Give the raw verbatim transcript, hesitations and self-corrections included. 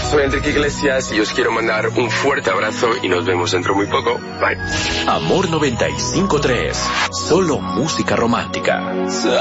soy Enrique Iglesias y os quiero mandar un fuerte abrazo y nos vemos dentro muy poco. Bye. Amor noventa y cinco tres. Solo música romántica.